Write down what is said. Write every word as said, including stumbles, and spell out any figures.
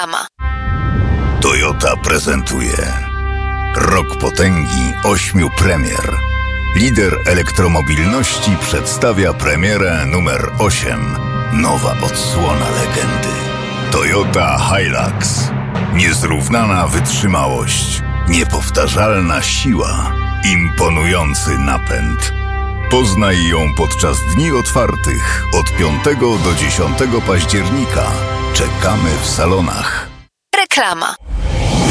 Reklama. Toyota prezentuje Rok potęgi ośmiu premier. Lider elektromobilności przedstawia premierę numer osiem. Nowa odsłona legendy. Toyota Hilux. Niezrównana wytrzymałość, niepowtarzalna siła, imponujący napęd. Poznaj ją podczas dni otwartych od piątego do dziesiątego października. Czekamy w salonach. Reklama.